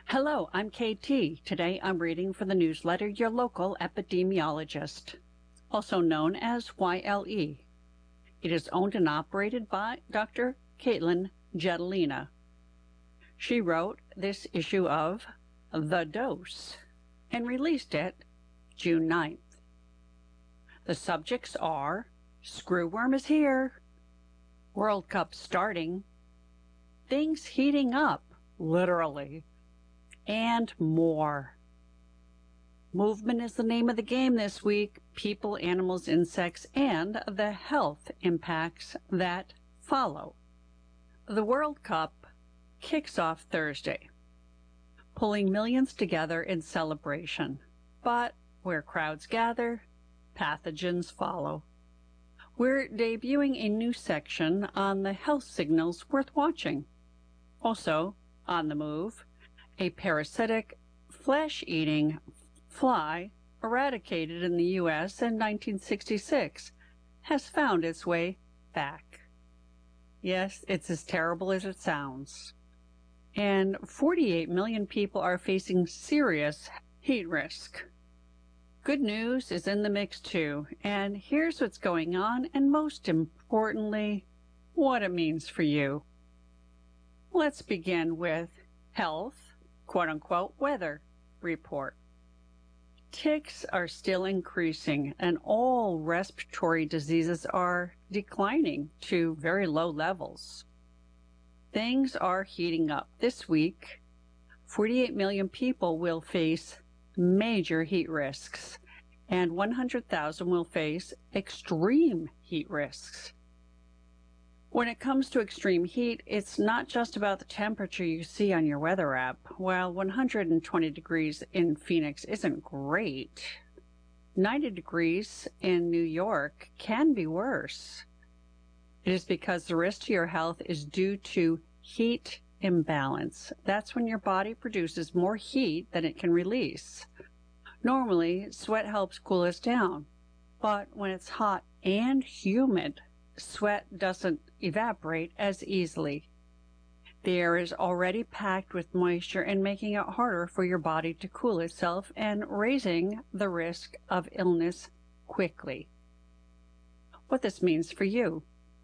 Hello, I'm KT. Today I'm reading for the newsletter Your Local Epidemiologist, also known as YLE. It is owned and operated by Dr. Caitlin Jetelina. She wrote this issue of The Dose and released it June 9th. The subjects are Screwworm is here, World Cup starting, things heating up, literally, and more. Movement is the name of the game this week. People, animals, insects, and the health impacts that follow. The World Cup kicks off Thursday, pulling millions together in celebration. But where crowds gather, pathogens follow. We're debuting a new section on the health signals worth watching. Also, on the move, a parasitic, flesh-eating fly eradicated in the U.S. in 1966 has found its way back. Yes, it's as terrible as it sounds. And 48 million people are facing serious heat risk. Good news is in the mix too, and here's what's going on, and most importantly, what it means for you. Let's begin with health, quote-unquote, weather report. Ticks are still increasing, and all respiratory diseases are declining to very low levels. Things are heating up. This week, 48 million people will face major heat risks, and 100,000 will face extreme heat risks. When it comes to extreme heat, it's not just about the temperature you see on your weather app. While 120 degrees in Phoenix isn't great, 90 degrees in New York can be worse. It is because the risk to your health is due to heat imbalance. That's when your body produces more heat than it can release. Normally, sweat helps cool us down, but when it's hot and humid, sweat doesn't evaporate as easily. The air is already packed with moisture and making it harder for your body to cool itself and raising the risk of illness quickly. What this means for you.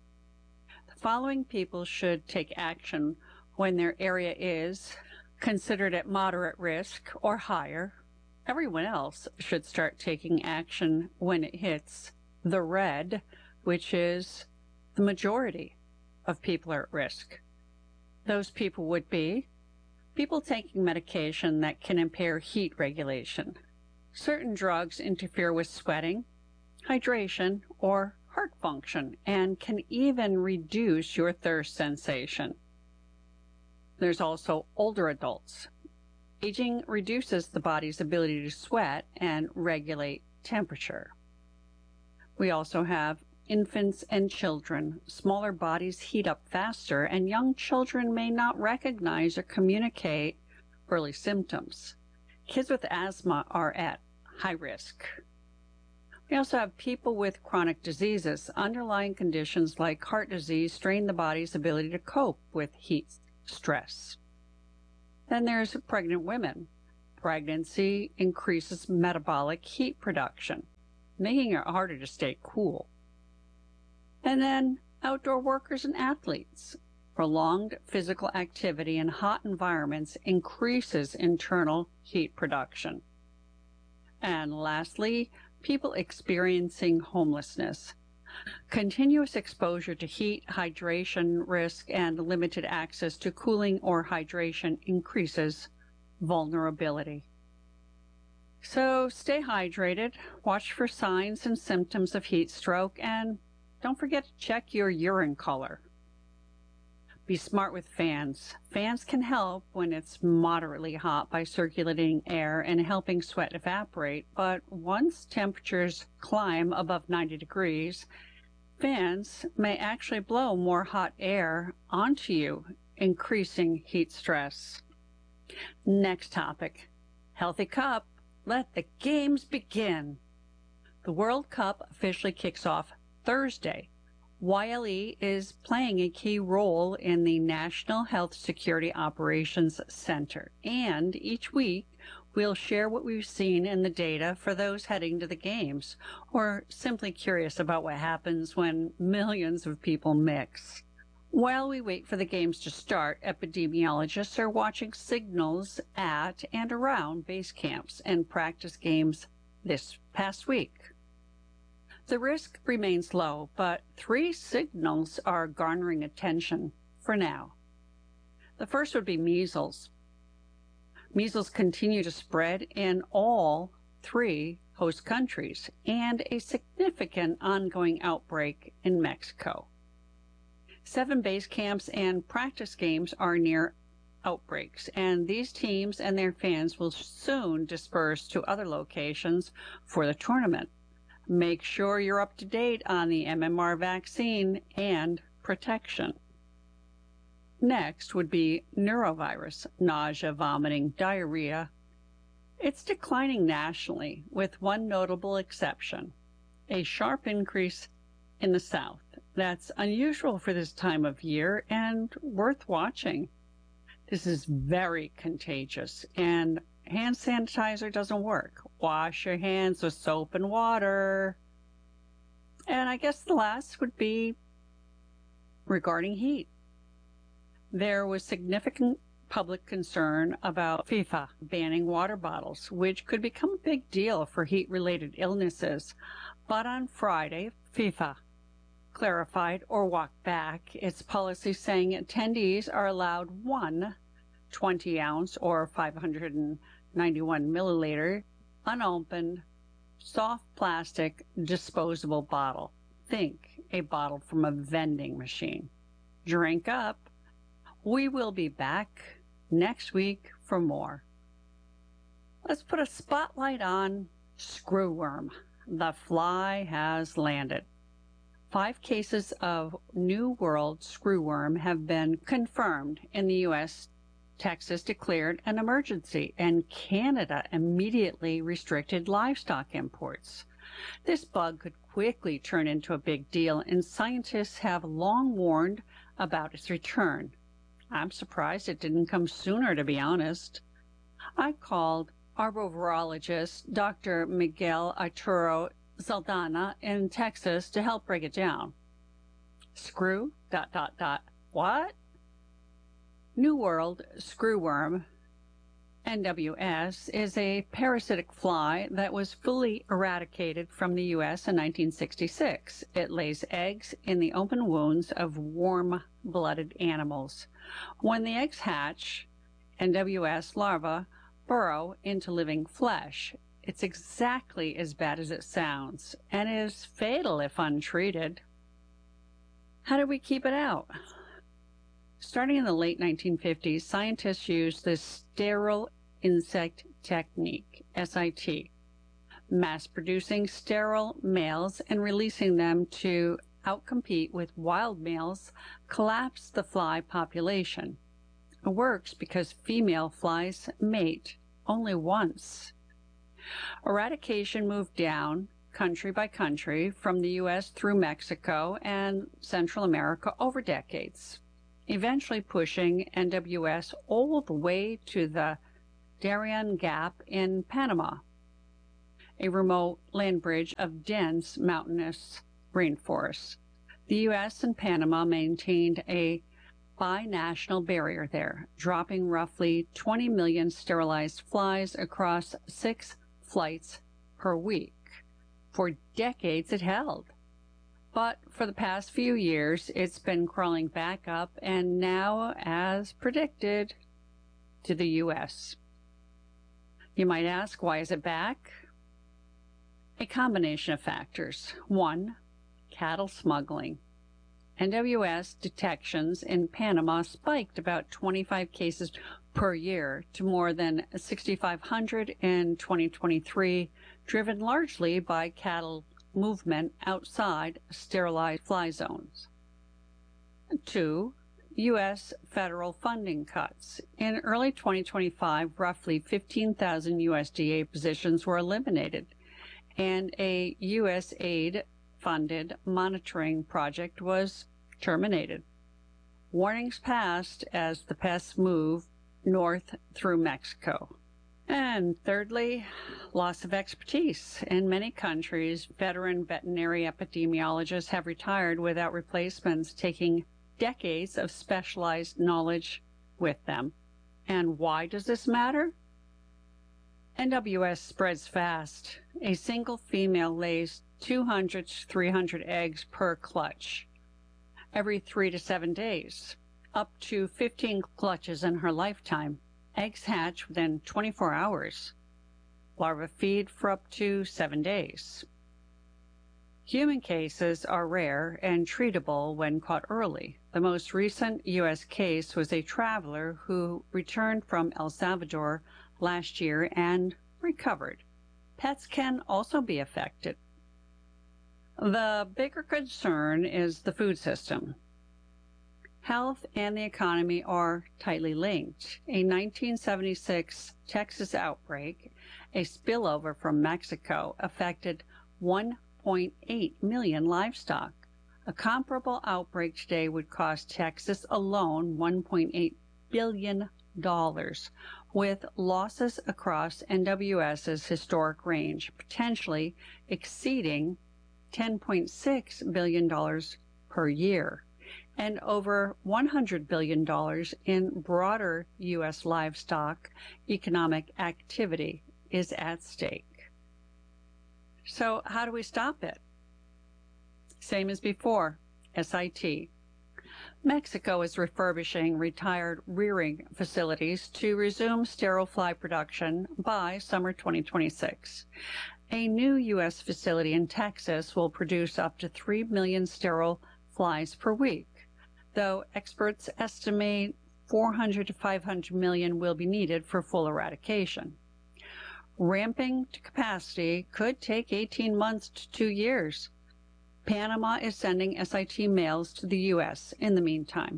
The following people should take action when their area is considered at moderate risk or higher. Everyone else should start taking action when it hits the red, which is the majority of people are at risk. Those people would be people taking medication that can impair heat regulation. Certain drugs interfere with sweating, hydration, or heart function, and can even reduce your thirst sensation. There's also older adults. Aging reduces the body's ability to sweat and regulate temperature. We also have infants and children. Smaller bodies heat up faster, and young children may not recognize or communicate early symptoms. Kids with asthma are at high risk. We also have people with chronic diseases. Underlying conditions like heart disease strain the body's ability to cope with heat stress. Then there's pregnant women. Pregnancy increases metabolic heat production, making it harder to stay cool. And then outdoor workers and athletes. Prolonged physical activity in hot environments increases internal heat production. And lastly, people experiencing homelessness. Continuous exposure to heat, hydration risk, and limited access to cooling or hydration increases vulnerability. So stay hydrated, watch for signs and symptoms of heat stroke, and don't forget to check your urine color. Be smart with fans. Fans can help when it's moderately hot by circulating air and helping sweat evaporate, but once temperatures climb above 90 degrees, fans may actually blow more hot air onto you, increasing heat stress. Next topic, Healthy Cup. Let the games begin. The World Cup officially kicks off Thursday. YLE is playing a key role in the National Health Security Operations Center, and each week we'll share what we've seen in the data for those heading to the games or simply curious about what happens when millions of people mix. While we wait for the games to start, epidemiologists are watching signals at and around base camps and practice games this past week. The risk remains low, but 3 signals are garnering attention for now. The first would be measles. Measles continue to spread in all 3 host countries, and a significant ongoing outbreak in Mexico. 7 base camps and practice games are near outbreaks, and these teams and their fans will soon disperse to other locations for the tournament. Make sure you're up to date on the MMR vaccine and protection. Next would be neurovirus, nausea, vomiting, diarrhea. It's declining nationally, with one notable exception, a sharp increase in the South. That's unusual for this time of year and worth watching. This is very contagious, and hand sanitizer doesn't work. Wash your hands with soap and water. And I guess the last would be regarding heat. There was significant public concern about FIFA banning water bottles, which could become a big deal for heat-related illnesses. But on Friday, FIFA clarified or walked back its policy, saying attendees are allowed one 20-ounce or 591 milliliter unopened soft plastic disposable bottle. Think a bottle from a vending machine. Drink up. We will be back next week for more. Let's put a spotlight on screwworm. The fly has landed. 5 cases of New World screwworm have been confirmed in the U.S. Texas declared an emergency, and Canada immediately restricted livestock imports. This bug could quickly turn into a big deal, and scientists have long warned about its return. I'm surprised it didn't come sooner, to be honest. I called arbovirologist Dr. Miguel Arturo Zaldana in Texas to help break it down. Screw, ... What? New World screwworm, NWS, is a parasitic fly that was fully eradicated from the U.S. in 1966. It lays eggs in the open wounds of warm-blooded animals. When the eggs hatch, NWS larvae burrow into living flesh. It's exactly as bad as it sounds, and is fatal if untreated. How do we keep it out? Starting in the late 1950s, scientists used the sterile insect technique, SIT, mass-producing sterile males and releasing them to outcompete with wild males collapsed the fly population. It works because female flies mate only once. Eradication moved down country by country from the U.S. through Mexico and Central America over decades, eventually pushing NWS all the way to the Darien Gap in Panama, a remote land bridge of dense mountainous rainforests. The U.S. and Panama maintained a binational barrier there, dropping roughly 20 million sterilized flies across 6 flights per week. For decades it held. But for the past few years, it's been crawling back up, and now, as predicted, to the U.S. You might ask, why is it back? A combination of factors. 1, cattle smuggling. NWS detections in Panama spiked about 25 cases per year to more than 6,500 in 2023, driven largely by cattle movement outside sterilized fly zones. 2, U.S. federal funding cuts. In early 2025, roughly 15,000 USDA positions were eliminated, and a USAID state-funded monitoring project was terminated. Warnings passed as the pests move north through Mexico. And thirdly, loss of expertise. In many countries, veteran veterinary epidemiologists have retired without replacements, taking decades of specialized knowledge with them. And why does this matter? NWS spreads fast. A single female lays 200 to 300 eggs per clutch every 3 to 7 days, up to 15 clutches in her lifetime. Eggs hatch within 24 hours. Larvae feed for up to 7 days. Human cases are rare and treatable when caught early. The most recent U.S. case was a traveler who returned from El Salvador last year and recovered. Pets can also be affected. The bigger concern is the food system. Health and the economy are tightly linked. A 1976 Texas outbreak, a spillover from Mexico, affected 1.8 million livestock. A comparable outbreak today would cost Texas alone $1.8 billion, with losses across NWS's historic range, potentially exceeding $10.6 billion per year, and over $100 billion in broader U.S. livestock economic activity is at stake. So how do we stop it? Same as before, SIT. Mexico is refurbishing retired rearing facilities to resume sterile fly production by summer 2026. A new U.S. facility in Texas will produce up to 3 million sterile flies per week, though experts estimate 400 to 500 million will be needed for full eradication. Ramping to capacity could take 18 months to 2 years. Panama is sending SIT males to the U.S. in the meantime.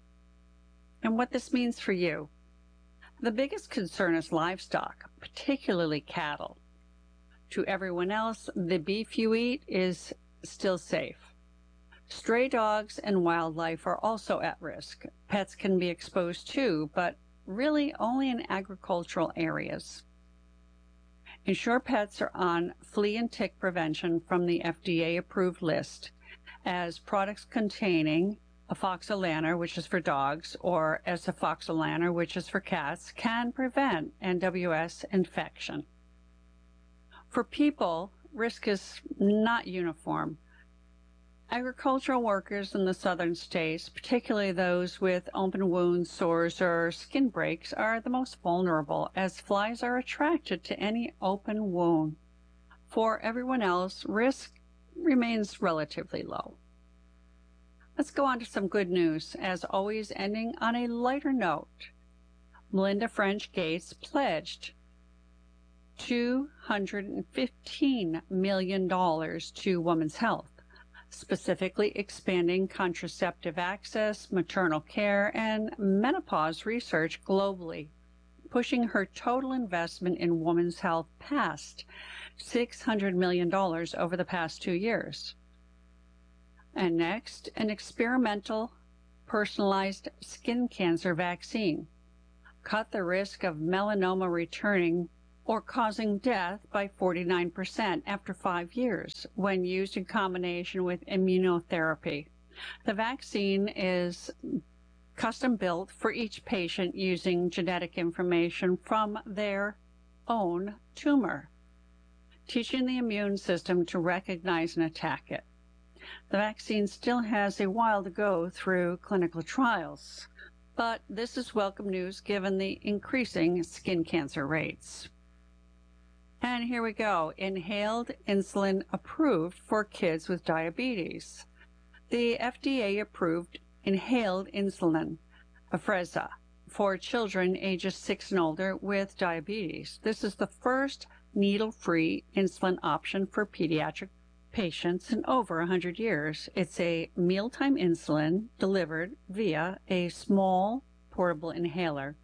And what this means for you. The biggest concern is livestock, particularly cattle. To everyone else, the beef you eat is still safe. Stray dogs and wildlife are also at risk. Pets can be exposed too, but really only in agricultural areas. Ensure pets are on flea and tick prevention from the FDA-approved list, as products containing afoxolaner, which is for dogs, or azafoxolaner, which is for cats, can prevent NWS infection. For people, risk is not uniform. Agricultural workers in the southern states, particularly those with open wounds, sores, or skin breaks, are the most vulnerable, as flies are attracted to any open wound. For everyone else, risk remains relatively low. Let's go on to some good news, as always ending on a lighter note. Melinda French Gates pledged $215 million to women's health, specifically expanding contraceptive access, maternal care, and menopause research globally, pushing her total investment in women's health past $600 million over the past 2 years. And next, an experimental personalized skin cancer vaccine cut the risk of melanoma returning or causing death by 49% after 5 years when used in combination with immunotherapy. The vaccine is custom-built for each patient using genetic information from their own tumor, teaching the immune system to recognize and attack it. The vaccine still has a while to go through clinical trials, but this is welcome news given the increasing skin cancer rates. And here we go, inhaled insulin approved for kids with diabetes. The FDA approved inhaled insulin, Afrezza, for children ages 6 and older with diabetes. This is the first needle-free insulin option for pediatric patients in over 100 years. It's a mealtime insulin delivered via a small portable inhaler,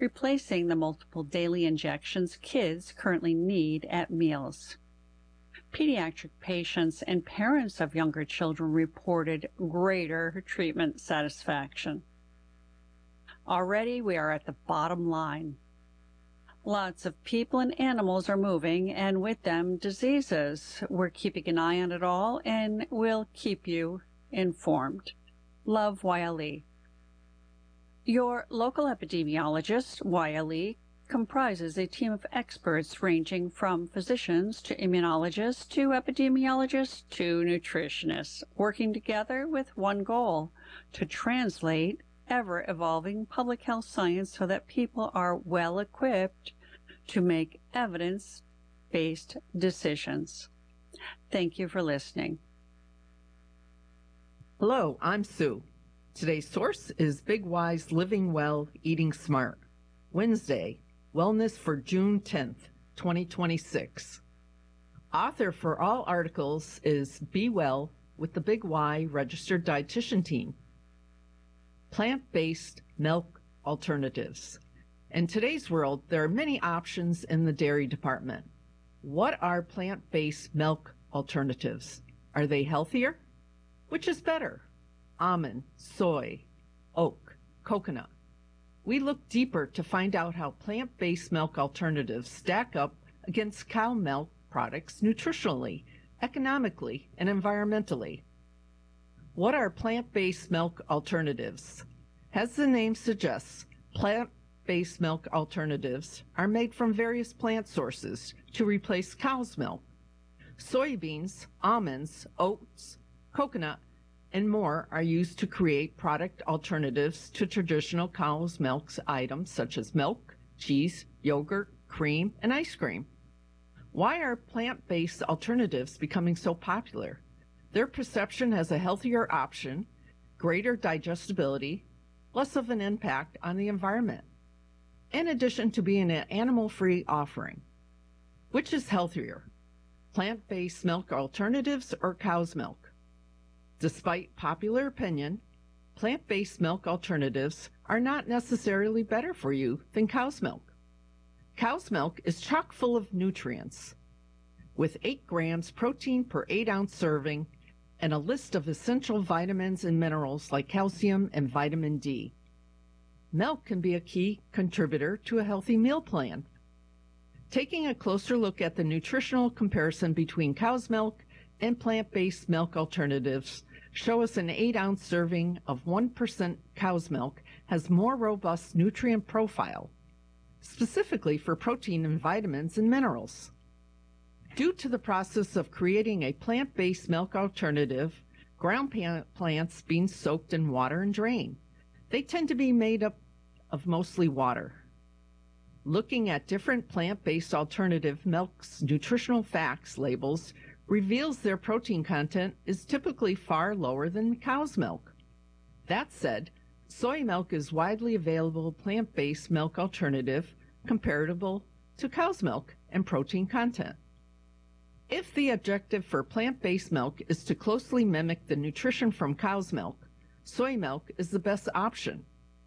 replacing the multiple daily injections kids currently need at meals. Pediatric patients and parents of younger children reported greater treatment satisfaction. Already we are at the bottom line. Lots of people and animals are moving, and with them diseases. We're keeping an eye on it all, and we'll keep you informed. Love, YLE. Your local epidemiologist, YLE, comprises a team of experts ranging from physicians to immunologists to epidemiologists to nutritionists, working together with one goal: to translate ever-evolving public health science so that people are well equipped to make evidence-based decisions. Thank you for listening. Hello, I'm Sue. Today's source is Big Y's Living Well, Eating Smart, Wednesday, Wellness for June 10th, 2026. Author for all articles is Be Well with the Big Y Registered Dietitian Team. Plant-based milk alternatives. In today's world, there are many options in the dairy department. What are plant-based milk alternatives? Are they healthier? Which is better? Almond, soy, oat, coconut. We look deeper to find out how plant-based milk alternatives stack up against cow milk products nutritionally, economically, and environmentally. What are plant-based milk alternatives? As the name suggests, plant-based milk alternatives are made from various plant sources to replace cow's milk. Soybeans, almonds, oats, coconut, and more are used to create product alternatives to traditional cow's milk items such as milk, cheese, yogurt, cream, and ice cream. Why are plant-based alternatives becoming so popular? Their perception as a healthier option, greater digestibility, less of an impact on the environment, in addition to being an animal-free offering. Which is healthier, plant-based milk alternatives or cow's milk? Despite popular opinion, plant-based milk alternatives are not necessarily better for you than cow's milk. Cow's milk is chock full of nutrients, with 8 grams protein per 8-ounce serving and a list of essential vitamins and minerals like calcium and vitamin D. Milk can be a key contributor to a healthy meal plan. Taking a closer look at the nutritional comparison between cow's milk and plant-based milk alternatives show us an 8-ounce serving of 1% cow's milk has more robust nutrient profile, specifically for protein and vitamins and minerals. Due to the process of creating a plant-based milk alternative, ground plants being soaked in water and drained, they tend to be made up of mostly water. Looking at different plant-based alternative milk's nutritional facts labels reveals their protein content is typically far lower than cow's milk. That said, soy milk is widely available plant-based milk alternative comparable to cow's milk and protein content. If the objective for plant-based milk is to closely mimic the nutrition from cow's milk, soy milk is the best option.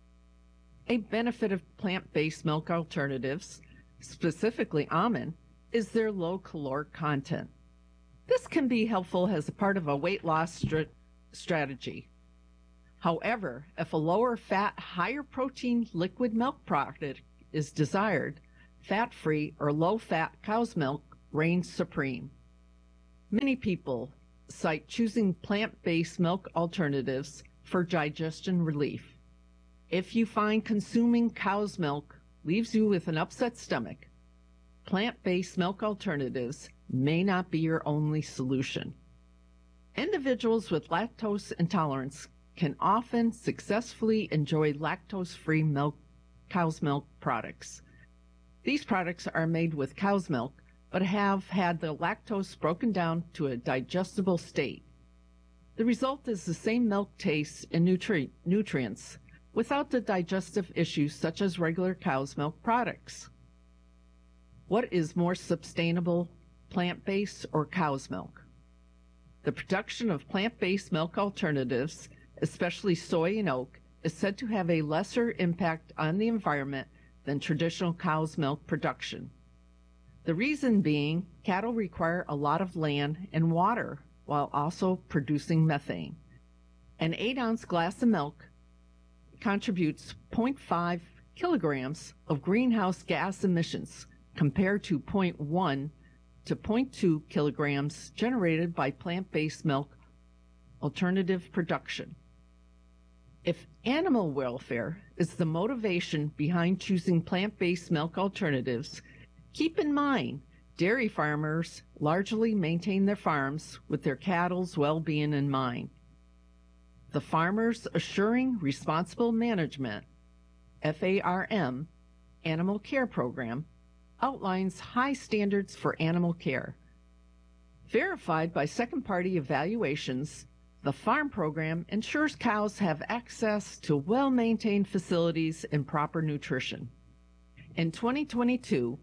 A benefit of plant-based milk alternatives, specifically almond, is their low caloric content. This can be helpful as a part of a weight loss strategy. However, if a lower fat, higher protein liquid milk product is desired, fat-free or low-fat cow's milk reigns supreme. Many people cite choosing plant-based milk alternatives for digestion relief. If you find consuming cow's milk leaves you with an upset stomach, plant-based milk alternatives may not be your only solution. Individuals with lactose intolerance can often successfully enjoy lactose-free cow's milk products. These products are made with cow's milk, but have had the lactose broken down to a digestible state. The result is the same milk taste and nutrients without the digestive issues such as regular cow's milk products. What is more sustainable, plant-based or cow's milk? The production of plant-based milk alternatives, especially soy and oat, is said to have a lesser impact on the environment than traditional cow's milk production. The reason being, cattle require a lot of land and water while also producing methane. An 8-ounce glass of milk contributes 0.5 kilograms of greenhouse gas emissions compared to 0.1 to 0.2 kilograms generated by plant-based milk alternative production. If animal welfare is the motivation behind choosing plant-based milk alternatives, keep in mind dairy farmers largely maintain their farms with their cattle's well-being in mind. The Farmers Assuring Responsible Management, FARM, Animal Care Program outlines high standards for animal care. Verified by second-party evaluations, the farm program ensures cows have access to well-maintained facilities and proper nutrition. In 2022,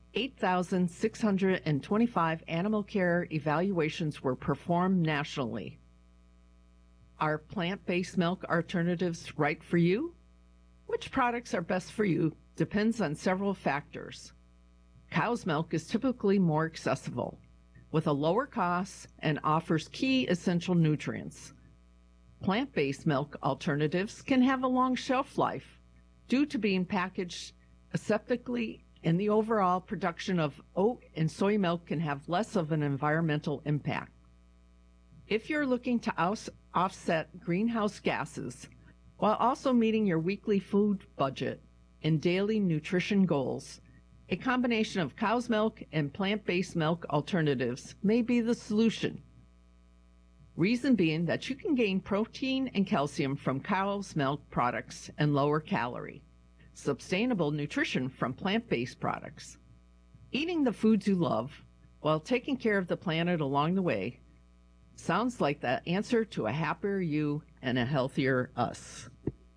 8,625 animal care evaluations were performed nationally. Are plant-based milk alternatives right for you? Which products are best for you depends on several factors. Cow's milk is typically more accessible, with a lower cost and offers key essential nutrients. Plant-based milk alternatives can have a long shelf life due to being packaged aseptically, and the overall production of oat and soy milk can have less of an environmental impact. If you're looking to offset greenhouse gases while also meeting your weekly food budget and daily nutrition goals, a combination of cow's milk and plant-based milk alternatives may be the solution. Reason being that you can gain protein and calcium from cow's milk products and lower calorie, sustainable nutrition from plant-based products. Eating the foods you love while taking care of the planet along the way sounds like the answer to a happier you and a healthier us.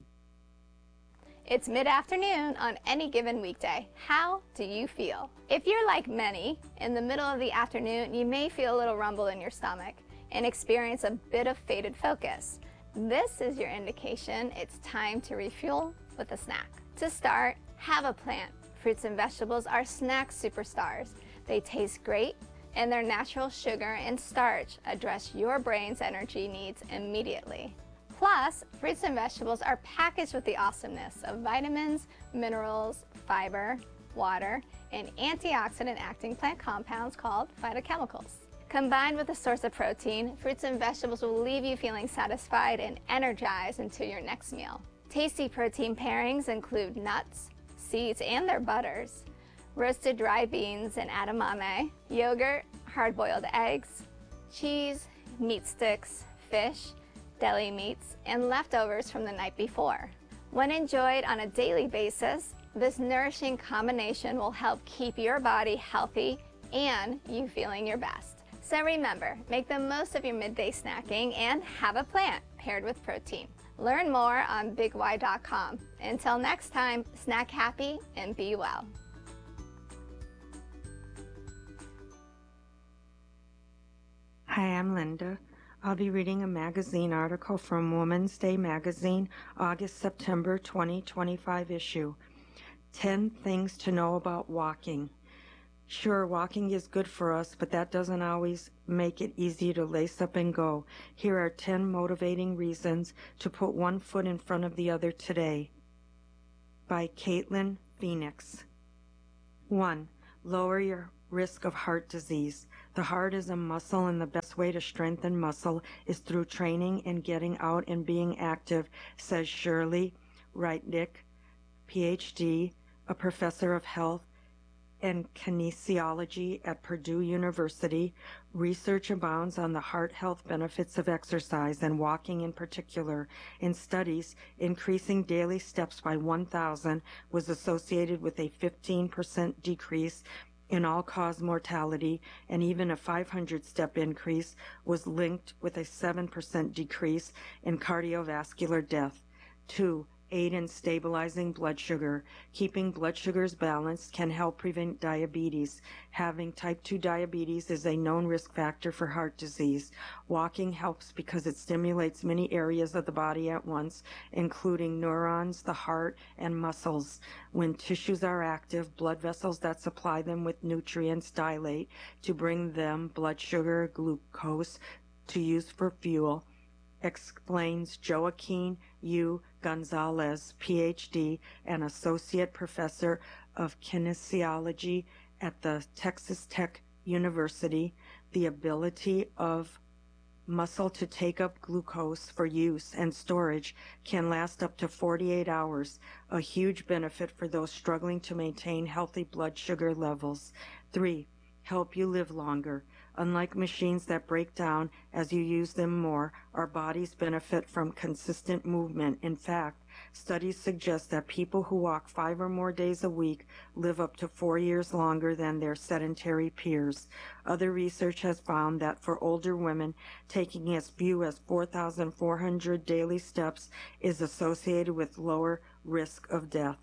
It's mid-afternoon on any given weekday. How do you feel? If you're like many, in the middle of the afternoon, you may feel a little rumble in your stomach and experience a bit of faded focus. This is your indication it's time to refuel with a snack. To start, have a plant. Fruits and vegetables are snack superstars. They taste great, and their natural sugar and starch address your brain's energy needs immediately. Plus, fruits and vegetables are packaged with the awesomeness of vitamins, minerals, fiber, water, and antioxidant-acting plant compounds called phytochemicals. Combined with a source of protein, fruits and vegetables will leave you feeling satisfied and energized until your next meal. Tasty protein pairings include nuts, seeds, and their butters, roasted dry beans and edamame, yogurt, hard-boiled eggs, cheese, meat sticks, fish, deli meats, and leftovers from the night before. When enjoyed on a daily basis, this nourishing combination will help keep your body healthy and you feeling your best. So remember, make the most of your midday snacking and have a plant paired with protein. Learn more on BigY.com. Until next time, snack happy and be well. Hi, I'm Linda. I'll be reading a magazine article from Women's Day magazine, August-September 2025 issue. 10 things to know about walking. Sure, walking is good for us, but that doesn't always make it easy to lace up and go. Here are 10 motivating reasons to put one foot in front of the other today. By Caitlin Phoenix. 1. Lower your risk of heart disease. The heart is a muscle, and the best way to strengthen muscle is through training and getting out and being active, says Shirley Reitnick, PhD, a professor of health and kinesiology at Purdue University. Research abounds on the heart health benefits of exercise and walking in particular. In studies, increasing daily steps by 1,000 was associated with a 15% decrease in all-cause mortality, and even a 500-step increase was linked with a 7% decrease in cardiovascular death. 2. aid in stabilizing blood sugar. Keeping blood sugars balanced can help prevent diabetes. Having type 2 diabetes is a known risk factor for heart disease. Walking helps because it stimulates many areas of the body at once, including neurons, the heart, and muscles. When tissues are active, blood vessels that supply them with nutrients dilate to bring them blood sugar, glucose, to use for fuel, explains Joaquin U. Gonzalez, Ph.D., and Associate Professor of Kinesiology at the Texas Tech University. The ability of muscle to take up glucose for use and storage can last up to 48 hours, a huge benefit for those struggling to maintain healthy blood sugar levels. 3. Help you live longer. Unlike machines that break down as you use them more, our bodies benefit from consistent movement. In fact, studies suggest that people who walk 5 or more days a week live up to 4 years longer than their sedentary peers. Other research has found that for older women, taking as few as 4,400 daily steps is associated with lower risk of death.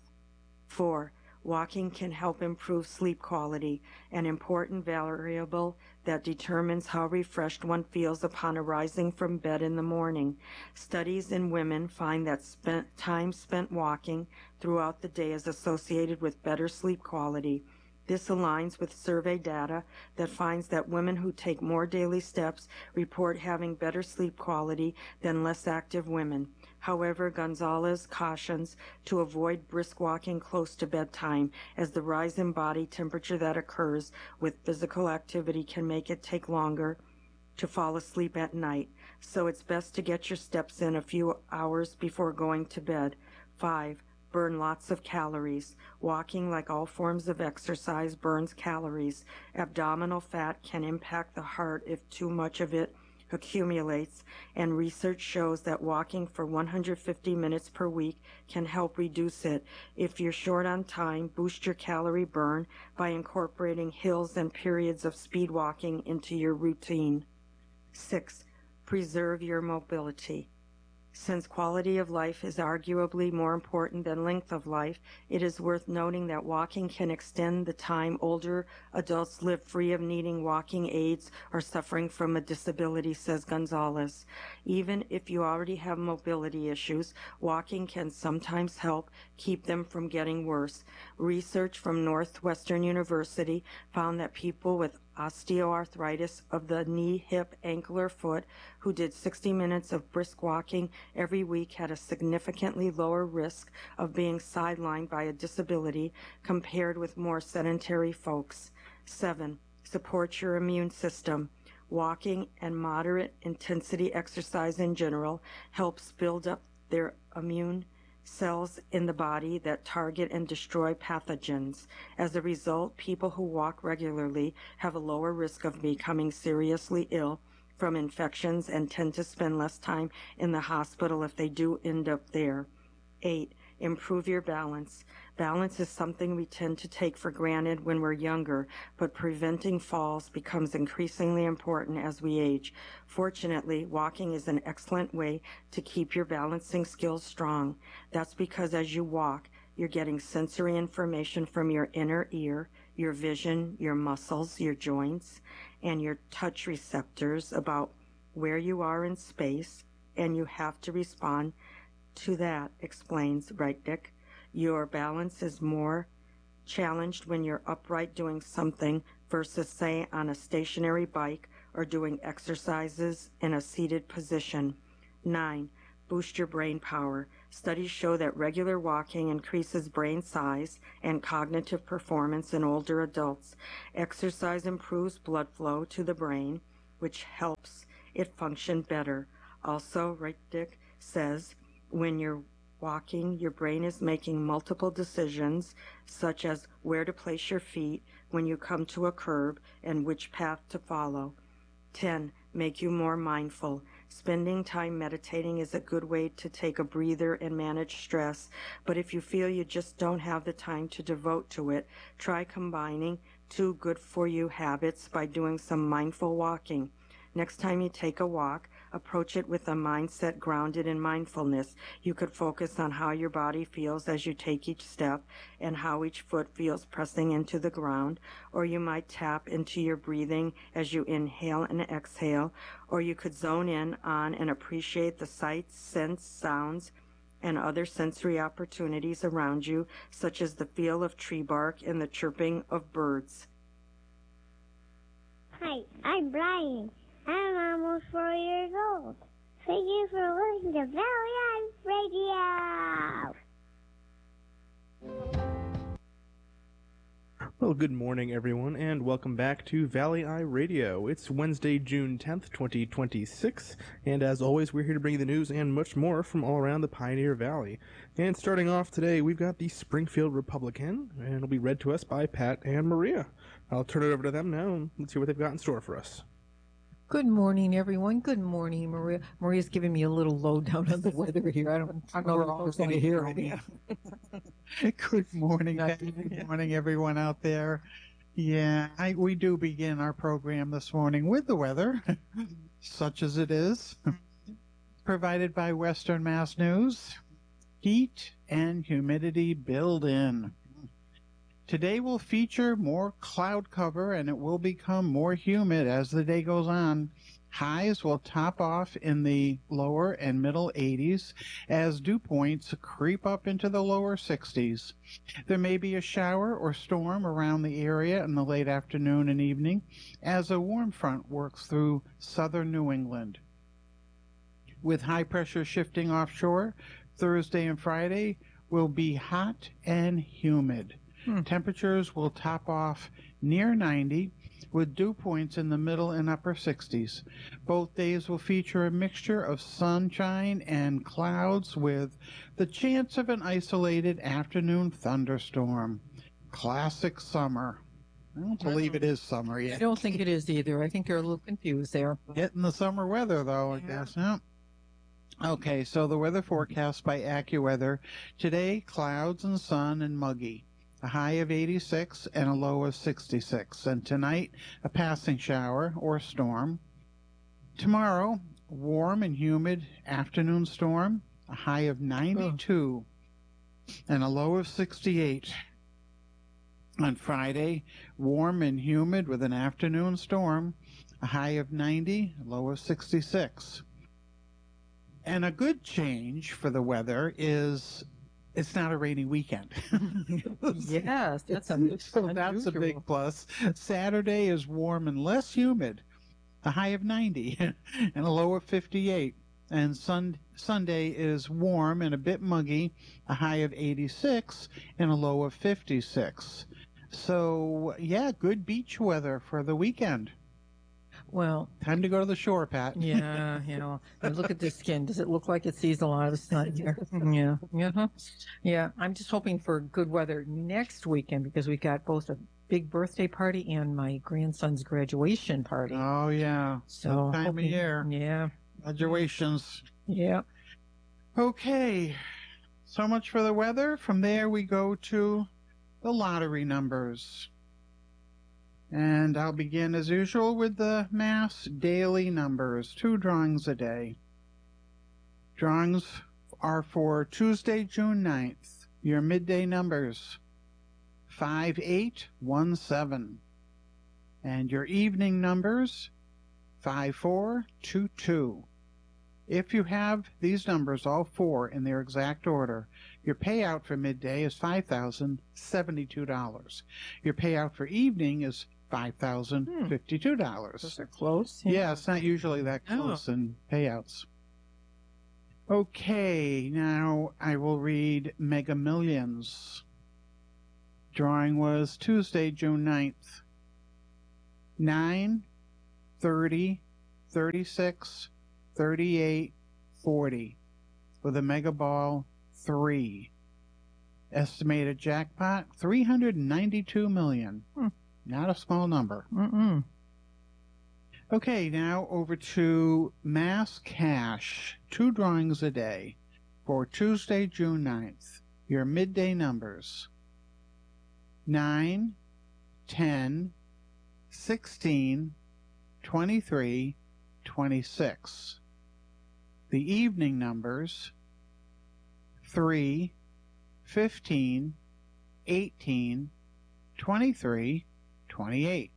4. Walking can help improve sleep quality, an important variable that determines how refreshed one feels upon arising from bed in the morning. Studies in women find that time spent walking throughout the day is associated with better sleep quality. This aligns with survey data that finds that women who take more daily steps report having better sleep quality than less active women. However, Gonzalez cautions to avoid brisk walking close to bedtime, as the rise in body temperature that occurs with physical activity can make it take longer to fall asleep at night. So it's best to get your steps in a few hours before going to bed. 5. Burn lots of calories. Walking, like all forms of exercise, burns calories. Abdominal fat can impact the heart if too much of it accumulates, and research shows that walking for 150 minutes per week can help reduce it. If you're short on time, boost your calorie burn by incorporating hills and periods of speed walking into your routine. 6. Preserve your mobility. Since quality of life is arguably more important than length of life, it is worth noting that walking can extend the time older adults live free of needing walking aids or suffering from a disability, says Gonzalez. Even if you already have mobility issues, walking can sometimes help keep them from getting worse. Research from Northwestern University found that people with osteoarthritis of the knee, hip, ankle, or foot who did 60 minutes of brisk walking every week had a significantly lower risk of being sidelined by a disability compared with more sedentary folks. 7. Support your immune system. Walking and moderate intensity exercise in general helps build up their immune cells in the body that target and destroy pathogens. As a result, people who walk regularly have a lower risk of becoming seriously ill from infections and tend to spend less time in the hospital if they do end up there. 8. Improve your balance. Balance is something we tend to take for granted when we're younger, but preventing falls becomes increasingly important as we age. Fortunately, walking is an excellent way to keep your balancing skills strong. That's because as you walk, you're getting sensory information from your inner ear, your vision, your muscles, your joints, and your touch receptors about where you are in space, and you have to respond to that, explains Reitdick. Your balance is more challenged when you're upright doing something versus, say, on a stationary bike or doing exercises in a seated position. 9. Boost your brain power. Studies show that regular walking increases brain size and cognitive performance in older adults. Exercise improves blood flow to the brain, which helps it function better. Also, Reitdick says, when you're walking, your brain is making multiple decisions, such as where to place your feet when you come to a curb and which path to follow. 10. Make you more mindful. Spending time meditating is a good way to take a breather and manage stress, but if you feel you just don't have the time to devote to it, try combining 2 good-for-you habits by doing some mindful walking. Next time you take a walk, Approach it with a mindset grounded in mindfulness. You could focus on how your body feels as you take each step and how each foot feels pressing into the ground, or you might tap into your breathing as you inhale and exhale, or you could zone in on and appreciate the sights, scents, sounds, and other sensory opportunities around you, such as the feel of tree bark and the chirping of birds. Hi, I'm Brian. I'm almost 4 years old. Thank you for listening to Valley Eye Radio. Well, good morning, everyone, and welcome back to Valley Eye Radio. It's Wednesday, June 10th, 2026, and as always, we're here to bring you the news and much more from all around the Pioneer Valley. And starting off today, we've got the Springfield Republican, and it'll be read to us by Pat and Maria. I'll turn it over to them now, and let's see what they've got in store for us. Good morning, everyone. Good morning, Maria. Maria's giving me a little lowdown on the weather here. I don't know We're if all there's going to any hear problem. it. Good morning, Not Pat. good. Good morning, everyone out there. Yeah, we do begin our program this morning with the weather, such as it is, provided by Western Mass News. Heat and humidity build in. Today will feature more cloud cover and it will become more humid as the day goes on. Highs will top off in the lower and middle 80s as dew points creep up into the lower 60s. There may be a shower or storm around the area in the late afternoon and evening as a warm front works through southern New England. With high pressure shifting offshore, Thursday and Friday will be hot and humid. Temperatures will top off near 90 with dew points in the middle and upper 60s. Both days will feature a mixture of sunshine and clouds with the chance of an isolated afternoon thunderstorm. Classic summer. I don't believe it is summer I yet. don't think it is either. I think they're a little confused there. Getting the summer weather, though, I guess. Yeah. Okay, so the weather forecast by AccuWeather. Today, clouds and sun and muggy. A high of 86 and a low of 66. And tonight, a passing shower or storm. Tomorrow, warm and humid afternoon storm. A high of 92 and a low of 68. On Friday, warm and humid with an afternoon storm. A high of 90, a low of 66. And a good change for the weather is it's not a rainy weekend. Yes, that's So that's a unusual. big plus. Saturday is warm and less humid, a high of 90 and a low of 58. And Sunday is warm and a bit muggy, a high of 86 and a low of 56. So, yeah, good beach weather for the weekend. Well, Time to go to the shore, Pat. yeah, and look at this skin. Does it look like it sees a lot of sun here? Yeah. I'm just hoping for good weather next weekend because we got both a big birthday party and my grandson's graduation party. Oh, yeah. So that time of hoping- year. Yeah, Graduations. yeah. Okay, so much for the weather. From there, we go to the lottery numbers. And I'll begin, as usual, with the Mass daily numbers. 2 drawings a day. Drawings are for Tuesday, June 9th. Your midday numbers, 5817. And your evening numbers, 5422. If you have these numbers, all 4 in their exact order, your payout for midday is $5,072. Your payout for evening is $5,052. Those are close. Yeah, it's not usually that close in payouts. Okay, now I will read Mega Millions. Drawing was Tuesday, June 9th. 9, 30, 36, 38, 40, with a Mega Ball 3. Estimated jackpot, $392 million. Not a small number. Mm-mm. Okay, now over to Mass Cash. 2 drawings a day for Tuesday, June 9th. Your midday numbers, 9, 10, 16, 23, 26. The evening numbers 3, 15, 18, 23, 28.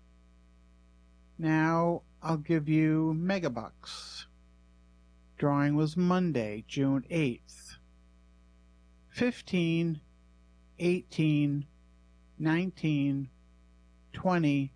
Now I'll give you Megabucks. Drawing was Monday, June 8th. 15, 18, 19, 20,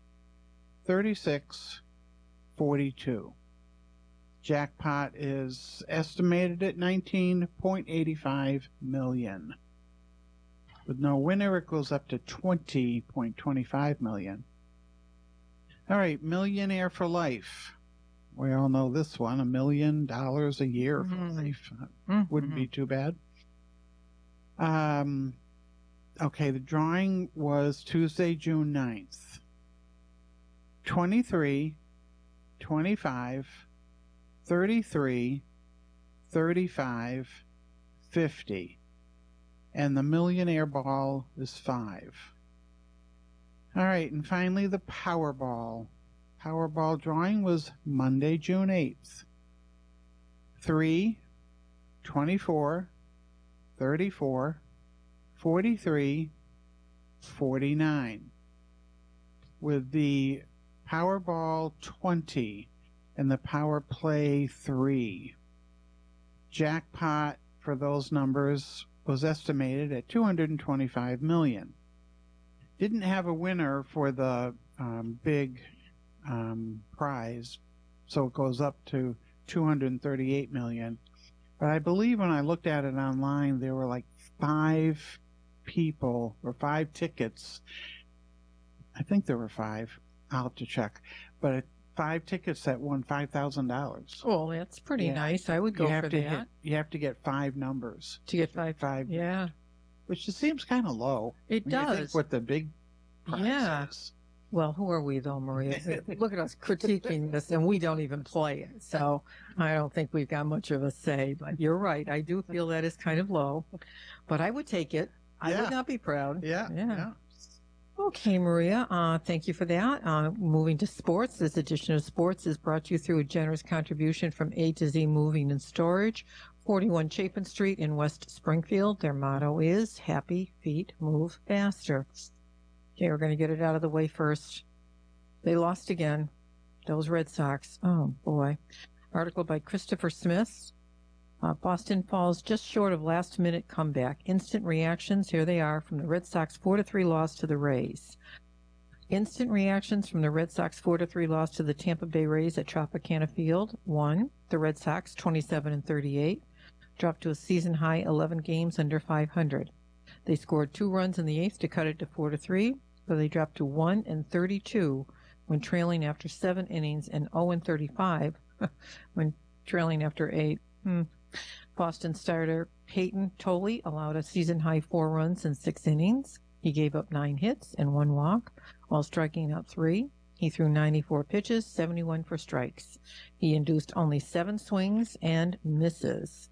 36, 42. Jackpot is estimated at $19.85 million. With no winner, it goes up to $20.25 million. All right, Millionaire for Life. We all know this one, $1 million a year for life. Wouldn't be too bad. Okay, the drawing was Tuesday, June 9th. 23, 25, 33, 35, 50. And the millionaire ball is 5. All right, and finally the Powerball. Powerball drawing was Monday, June 8th. 3, 24, 34, 43, 49. With the Powerball 20 and the Power Play 3. Jackpot for those numbers was estimated at $225 million. Didn't have a winner for the big prize, so it goes up to $238 million. But I believe when I looked at it online, there were like 5 people or 5 tickets. I think there were 5. I'll have to check. But 5 tickets that won $5,000. Well, that's pretty nice. I would go for that. You have to get 5 numbers. To get 5. Yeah. Which just seems kind of low. It does. You think what the big prize is. Well, who are we, though, Maria? Look at us critiquing this, and we don't even play it. So I don't think we've got much of a say. But you're right. I do feel that is kind of low. But I would take it. I would not be proud. Yeah. Okay, Maria. Thank you for that. Moving to sports. This edition of sports is brought to you through a generous contribution from A to Z Moving and Storage, 41 Chapin Street in West Springfield. Their motto is Happy Feet Move Faster. Okay, we're going to get it out of the way first. They lost again. Those Red Sox. Oh, boy. Article by Christopher Smith. Boston falls just short of last-minute comeback. Instant reactions, here they are, from the Red Sox 4-3 loss to the Rays. Instant reactions from the Red Sox 4-3 loss to the Tampa Bay Rays at Tropicana Field. 1. The Red Sox, 27-38, dropped to a season-high 11 games under 500. They scored 2 runs in the 8th to cut it to 4-3, so they dropped to 1-32 when trailing after 7 innings and 0-35 when trailing after 8. Boston starter Peyton Tolley allowed a season-high 4 runs in 6 innings. He gave up 9 hits and 1 walk while striking out 3. He threw 94 pitches, 71 for strikes. He induced only 7 swings and misses.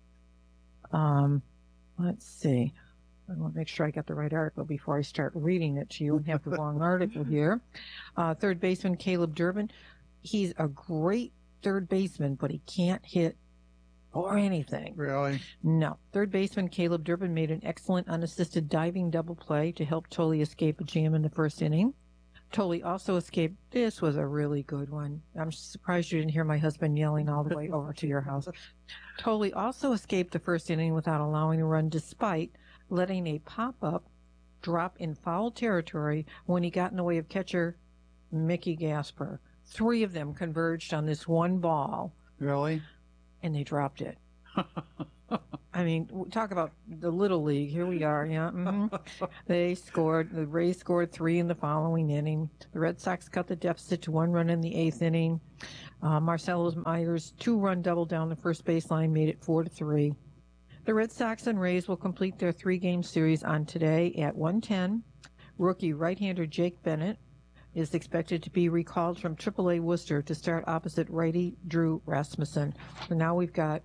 Let's see. I want to make sure I got the right article before I start reading it to you and have the wrong article here. Third baseman Caleb Durbin. He's a great third baseman, but he can't hit or anything. Really? No. Third baseman Caleb Durbin made an excellent unassisted diving double play to help Tolley escape a jam in the first inning. Tolley also escaped. This was a really good one. I'm surprised you didn't hear my husband yelling all the way over to your house. Tolley also escaped the first inning without allowing a run, despite letting a pop-up drop in foul territory when he got in the way of catcher Mickey Gasper. 3 of them converged on this one ball. Really? And they dropped it. I mean, talk about the Little League. Here we are, yeah. They scored. The Rays scored 3 in the following inning. The Red Sox cut the deficit to 1 run in the 8th inning. Marcelo Myers' 2-run double down the first baseline made it 4-3. The Red Sox and Rays will complete their 3-game series on today at 1:10. Rookie right-hander Jake Bennett is expected to be recalled from AAA Worcester to start opposite righty Drew Rasmussen. So now we've got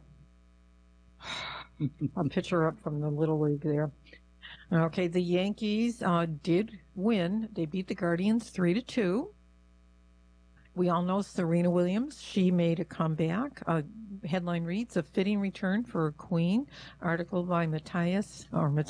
a pitcher up from the Little League there. Okay, the Yankees did win. They beat the Guardians 3-2. We all know Serena Williams. She made a comeback. Headline reads, "A fitting return for a queen." Article by Matthias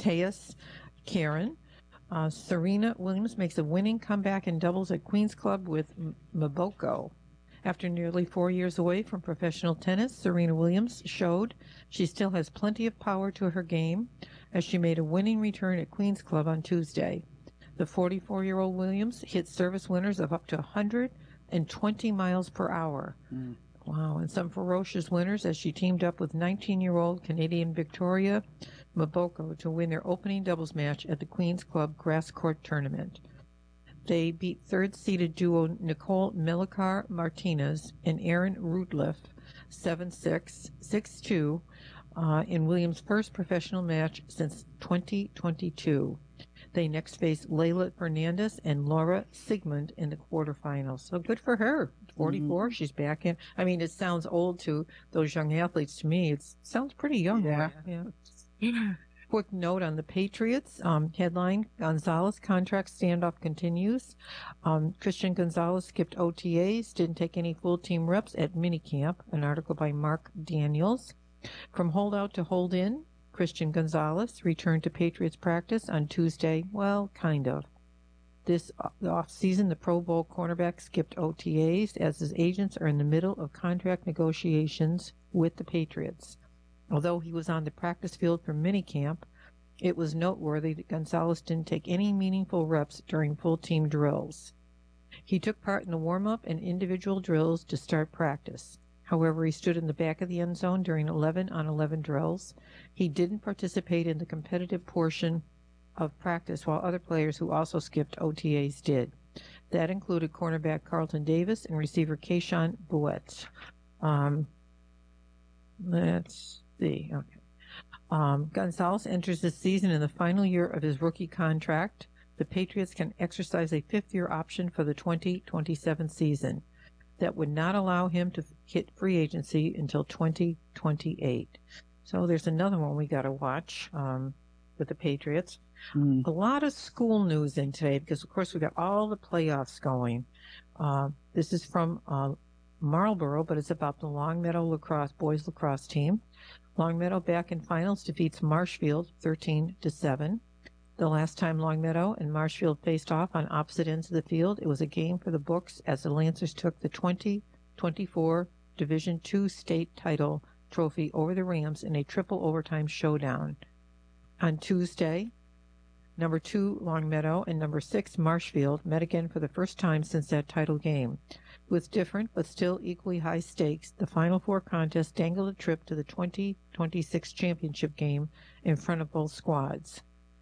Karen. Serena Williams makes a winning comeback in doubles at Queen's Club with Mboko. After nearly 4 years away from professional tennis, Serena Williams showed she still has plenty of power to her game as she made a winning return at Queen's Club on Tuesday. The 44-year-old Williams hit service winners of up to 120 miles per hour. Wow, and some ferocious winners as she teamed up with 19-year-old Canadian Victoria Mboko to win their opening doubles match at the Queen's Club Grass Court Tournament. They beat third-seeded duo Nicole Melichar Martinez and Erin Rudliff 7-6, 6-2 in Williams' first professional match since 2022. They next face Leylah Fernandez and Laura Sigmund in the quarterfinals. So good for her. 44, she's back in. I mean, it sounds old to those young athletes. To me, it sounds pretty young. Yeah. Quick note on the Patriots. Headline, Gonzalez contract standoff continues. Christian Gonzalez skipped OTAs, didn't take any full team reps at minicamp. An article by Mark Daniels. From holdout to hold in, Christian Gonzalez returned to Patriots practice on Tuesday. Well, kind of. This offseason, the Pro Bowl cornerback skipped OTAs as his agents are in the middle of contract negotiations with the Patriots. Although he was on the practice field for minicamp, it was noteworthy that Gonzalez didn't take any meaningful reps during full-team drills. He took part in the warm-up and individual drills to start practice. However, he stood in the back of the end zone during 11-on-11 drills. He didn't participate in the competitive portion of practice, while other players who also skipped OTAs did. That included cornerback Carlton Davis and receiver Keyshawn Buett. Let's see. Okay. Gonzalez enters this season in the final year of his rookie contract. The Patriots can exercise a fifth-year option for the 2027 season. That would not allow him to hit free agency until 2028. So there's another one we got to watch with the Patriots. A lot of school news in today because, of course, we got all the playoffs going. This is from Marlboro, but it's about the Longmeadow boys lacrosse team. Longmeadow back in finals defeats Marshfield 13-7. The last time Longmeadow and Marshfield faced off on opposite ends of the field, it was a game for the books as the Lancers took the 2024 Division II state title trophy over the Rams in a triple overtime showdown. On Tuesday, number 2 Longmeadow and number 6 Marshfield met again for the first time since that title game. With different but still equally high stakes, the Final Four contest dangled a trip to the 2026 championship game in front of both squads.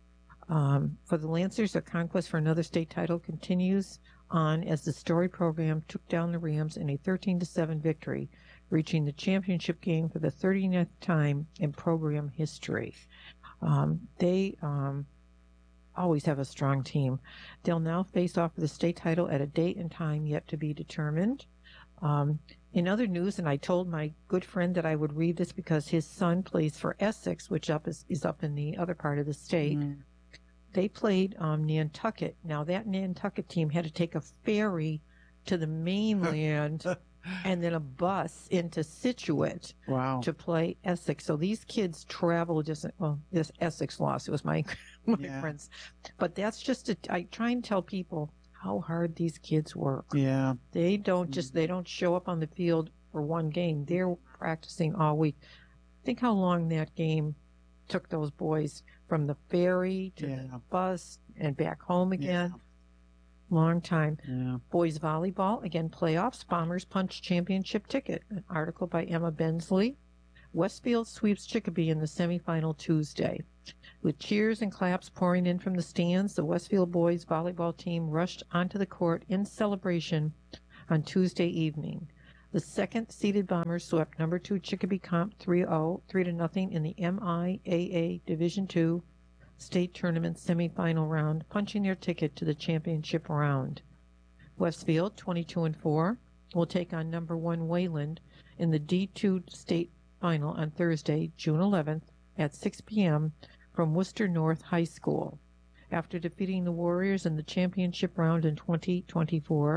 For the Lancers, their conquest for another state title continues on as the Story program took down the Rams in a 13-7 victory, reaching the championship game for the 39th time in program history. They always have a strong team. They'll now face off for the state title at a date and time yet to be determined. In other news, and I told my good friend that I would read this because his son plays for Essex, which is up in the other part of the state. They played Nantucket. Now, that Nantucket team had to take a ferry to the mainland and then a bus into Scituate to play Essex. So these kids travel this Essex loss. It was my friends. But that's just, I try and tell people how hard these kids work. Yeah. They don't show up on the field for one game. They're practicing all week. Think how long that game took those boys from the ferry to the bus and back home again. Long time. Boys volleyball, again, playoffs. Bombers punch championship ticket. An article by Emma Bensley. Westfield sweeps Chicopee in the semifinal Tuesday. With cheers and claps pouring in from the stands, the Westfield boys volleyball team rushed onto the court in celebration on Tuesday evening. The second-seeded Bombers swept number 2 Chicopee Comp 3-0 in the MIAA Division II state tournament semifinal round, punching their ticket to the championship round. Westfield, 22-4, will take on number 1 Wayland in the D2 state final on Thursday, June 11th at 6 p.m. from Worcester North High School. After defeating the Warriors in the championship round in 2024,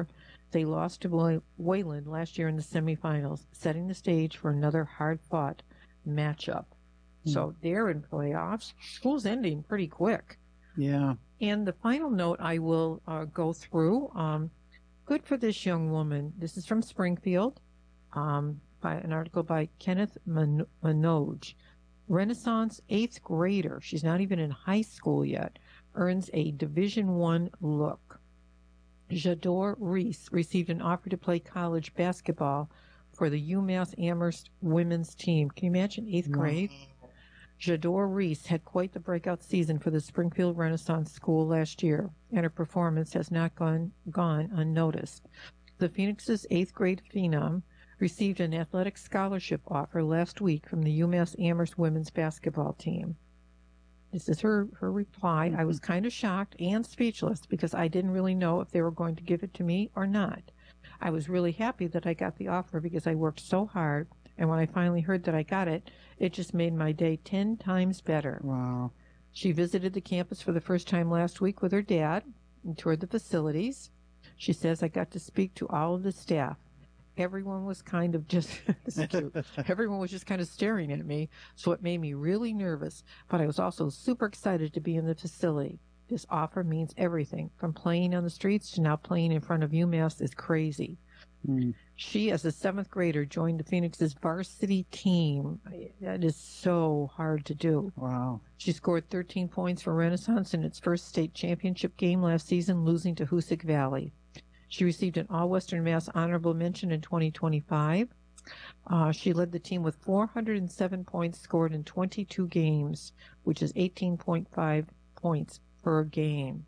They lost to Wayland last year in the semifinals, setting the stage for another hard-fought matchup. So they're in playoffs. School's ending pretty quick. Yeah. And the final note I will go through, good for this young woman. This is from Springfield, by an article by Kenneth Minogue. Renaissance 8th grader, she's not even in high school yet, earns a Division I look. Jador Reese received an offer to play college basketball for the UMass Amherst women's team. Can you imagine 8th grade? Jador Reese had quite the breakout season for the Springfield Renaissance School last year, and her performance has not gone unnoticed. The Phoenix's 8th grade phenom received an athletic scholarship offer last week from the UMass Amherst women's basketball team. This is her reply. I was kind of shocked and speechless because I didn't really know if they were going to give it to me or not. I was really happy that I got the offer because I worked so hard, and when I finally heard that I got it, it just made my day 10 times better. Wow. She visited the campus for the first time last week with her dad and toured the facilities. She says, I got to speak to all of the staff. Everyone was kind of just, this is cute. Everyone was just kind of staring at me, so it made me really nervous, but I was also super excited to be in the facility. This offer means everything, from playing on the streets to now playing in front of UMass is crazy. She, as a 7th grader, joined the Phoenix's varsity team. That is so hard to do. Wow. She scored 13 points for Renaissance in its first state championship game last season, losing to Hoosick Valley. She received an All-Western Mass honorable mention in 2025. She led the team with 407 points scored in 22 games, which is 18.5 points per game.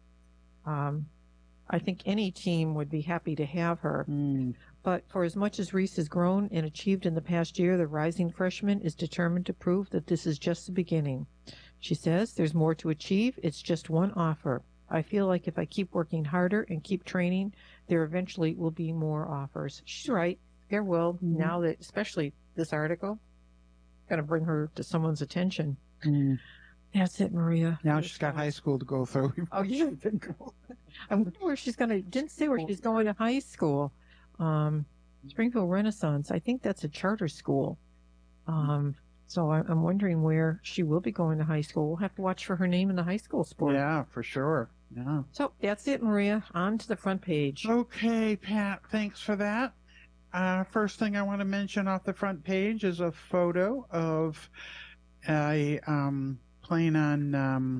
I think any team would be happy to have her. But for as much as Reese has grown and achieved in the past year, the rising freshman is determined to prove that this is just the beginning. She says there's more to achieve. It's just one offer. I feel like if I keep working harder and keep training, there eventually will be more offers. She's right. There will. Now that, especially this article, going to bring her to someone's attention. That's it, Maria. Now she's got high school to go through. Oh, yeah. I wonder where she's going to, didn't say where she's going to high school. Springfield Renaissance, I think that's a charter school. So I'm wondering where she will be going to high school. We'll have to watch for her name in the high school sport. Yeah, for sure. Yeah. So that's it, Maria. On to the front page. Okay, Pat, thanks for that. First thing I want to mention off the front page is a photo of a plane on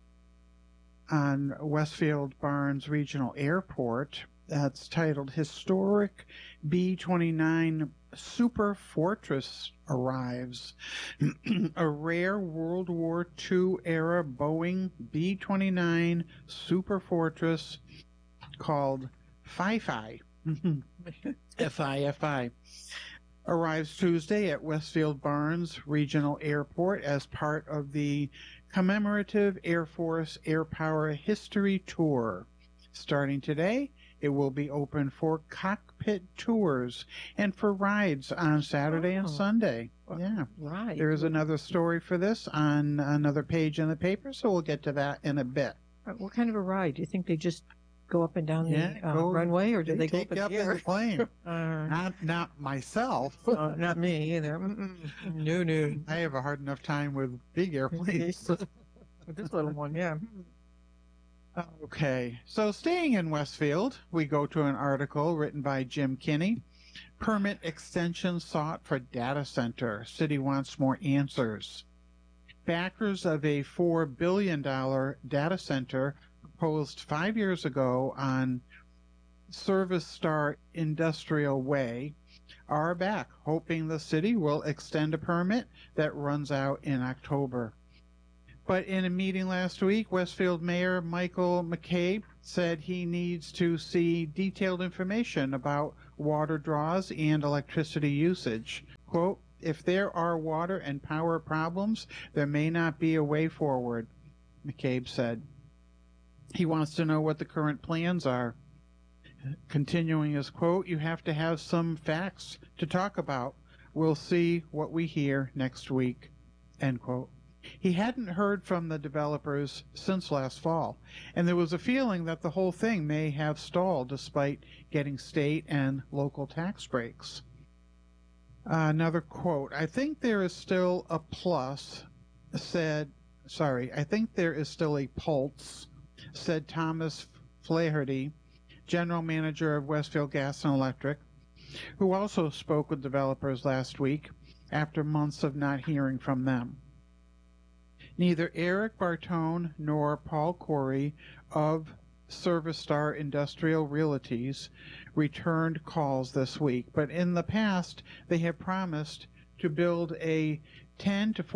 Westfield Barnes Regional Airport. That's titled Historic B-29 Super Fortress Arrives. A rare World War II era Boeing B-29 Super Fortress called Fi-Fi. F-I-F-I. Arrives Tuesday at Westfield Barnes Regional Airport as part of the commemorative Air Force Air Power History Tour. Starting today, it will be open for cockpit tours and for rides on Saturday and Sunday. Yeah. Right. There is another story for this on another page in the paper, so we'll get to that in a bit. What kind of a ride? Do you think they just go up and down the runway, or do they go take up you up in in the the plane? air? Not myself. Not me either. No. I have a hard enough time with big airplanes. With this little one, yeah. Okay, so staying in Westfield, we go to an article written by Jim Kinney. Permit extension sought for data center. City wants more answers. Backers of a $4 billion data center proposed 5 years ago on Service Star Industrial Way are back, hoping the city will extend a permit that runs out in October. But in a meeting last week, Westfield Mayor Michael McCabe said he needs to see detailed information about water draws and electricity usage. Quote, if there are water and power problems, there may not be a way forward, McCabe said. He wants to know what the current plans are. Continuing his quote, you have to have some facts to talk about. We'll see what we hear next week, end quote. He hadn't heard from the developers since last fall, and there was a feeling that the whole thing may have stalled despite getting state and local tax breaks. Another quote, I think there is still a pulse, said Thomas Flaherty, general manager of Westfield Gas and Electric, who also spoke with developers last week after months of not hearing from them. Neither Eric Bartone nor Paul Corey of ServiceStar Industrial Realties returned calls this week, but in the past they have promised to build 10 to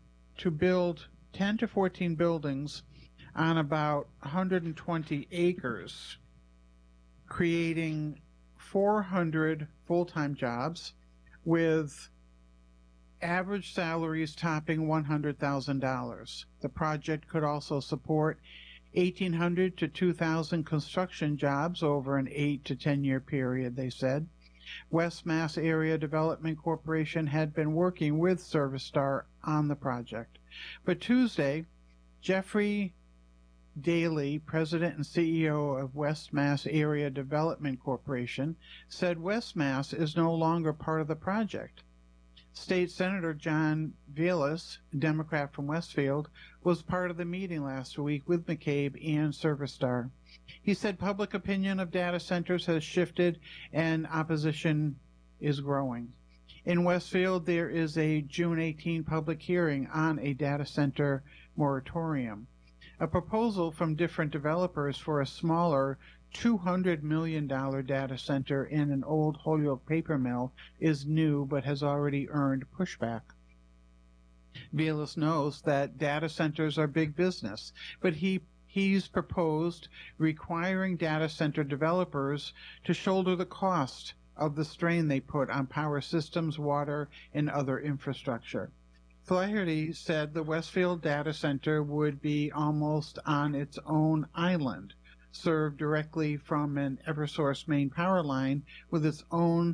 14 buildings on about 120 acres, creating 400 full-time jobs with average salaries topping $100,000. The project could also support 1,800 to 2,000 construction jobs over an 8 to 10 year period, they said. West Mass Area Development Corporation had been working with ServiceStar on the project. But Tuesday, Jeffrey Daly, president and CEO of West Mass Area Development Corporation, said West Mass is no longer part of the project. State Senator John Velas, Democrat from Westfield, was part of the meeting last week with McCabe and ServiceStar. He said public opinion of data centers has shifted and opposition is growing. In Westfield, there is a June 18 public hearing on a data center moratorium. A proposal from different developers for a smaller $200 million data center in an old Holyoke paper mill is new but has already earned pushback. Velas knows that data centers are big business, but he's proposed requiring data center developers to shoulder the cost of the strain they put on power systems, water, and other infrastructure. Flaherty said the Westfield data center would be almost on its own island, served directly from an Eversource main power line with its own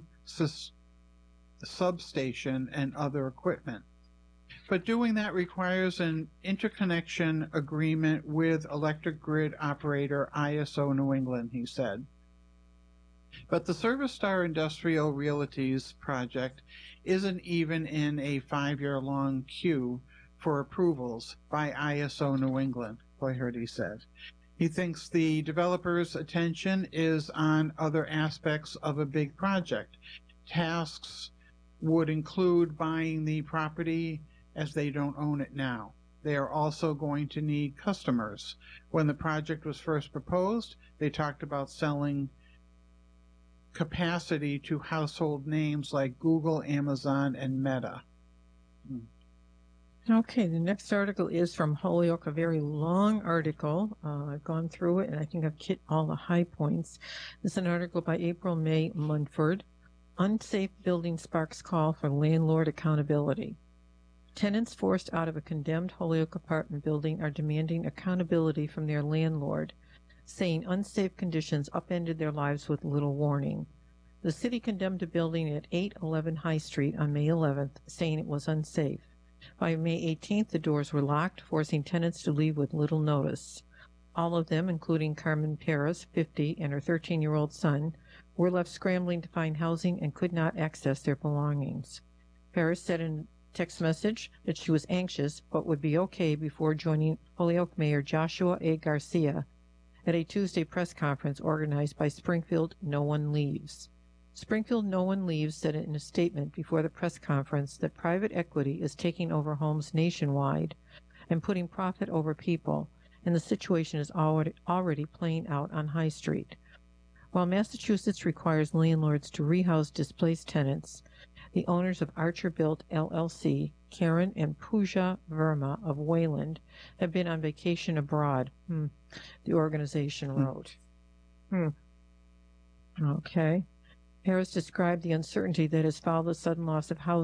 substation and other equipment. But doing that requires an interconnection agreement with electric grid operator ISO New England, he said. But the ServiceStar Industrial Realties project isn't even in a 5-year-long queue for approvals by ISO New England, Flaherty said. He thinks the developer's attention is on other aspects of a big project. Tasks would include buying the property as they don't own it now. They are also going to need customers. When the project was first proposed, they talked about selling capacity to household names like Google, Amazon, and Meta. Okay, the next article is from Holyoke, a very long article. I've gone through it, and I think I've hit all the high points. This is an article by April May Munford. Unsafe building sparks call for landlord accountability. Tenants forced out of a condemned Holyoke apartment building are demanding accountability from their landlord, saying unsafe conditions upended their lives with little warning. The city condemned a building at 811 High Street on May 11th, saying it was unsafe. By May 18th, the doors were locked, forcing tenants to leave with little notice. All of them, including Carmen Perez, 50, and her 13-year-old son, were left scrambling to find housing and could not access their belongings. Perez said in a text message that she was anxious but would be okay before joining Holyoke Mayor Joshua A. Garcia at a Tuesday press conference organized by Springfield No One Leaves. Springfield No One Leaves said in a statement before the press conference that private equity is taking over homes nationwide and putting profit over people, and the situation is already playing out on High Street. While Massachusetts requires landlords to rehouse displaced tenants, the owners of Archer Built LLC, Karen and Pooja Verma of Wayland, have been on vacation abroad, the organization wrote. Okay. Harris described the uncertainty that has followed the sudden loss of housing